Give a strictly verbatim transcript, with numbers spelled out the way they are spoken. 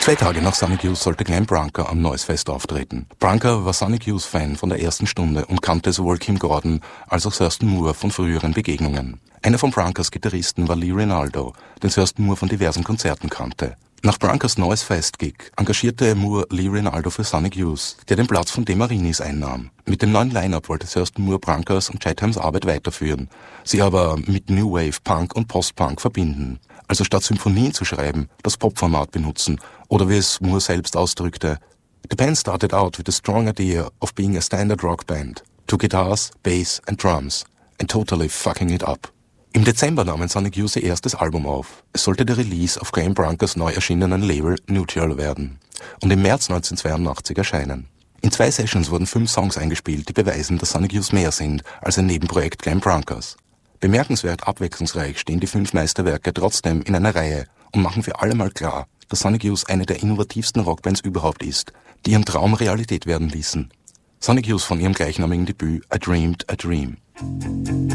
Zwei Tage nach Sonic Youth sollte Glenn Branca am Noisefest auftreten. Branca war Sonic Youth-Fan von der ersten Stunde und kannte sowohl Kim Gordon als auch Thurston Moore von früheren Begegnungen. Einer von Brancas Gitarristen war Lee Ranaldo, den Thurston Moore von diversen Konzerten kannte. Nach Brancas Noisefest-Gig engagierte Moore Lee Ranaldo für Sonic Youth, der den Platz von De Marinis einnahm. Mit dem neuen Line-Up wollte Thurston Moore Brancas und Chethams Arbeit weiterführen, sie aber mit New Wave, Punk und Post-Punk verbinden. Also statt Symphonien zu schreiben, das Popformat benutzen oder wie es Moore selbst ausdrückte: The band started out with a strong idea of being a standard rock band, two guitars, bass and drums, and totally fucking it up. Im Dezember nahmen Sonic Youth ihr erstes Album auf. Es sollte der Release auf Glenn Brancas neu erschienenen Label Neutral werden und im März neunzehnhundertzweiundachtzig erscheinen. In zwei Sessions wurden fünf Songs eingespielt, die beweisen, dass Sonic Youth mehr sind als ein Nebenprojekt Glenn Brancas. Bemerkenswert abwechslungsreich stehen die fünf Meisterwerke trotzdem in einer Reihe und machen für alle mal klar, dass Sonic Youth eine der innovativsten Rockbands überhaupt ist, die ihren Traum Realität werden ließen. Sonic Youth von ihrem gleichnamigen Debüt I Dreamed a Dream.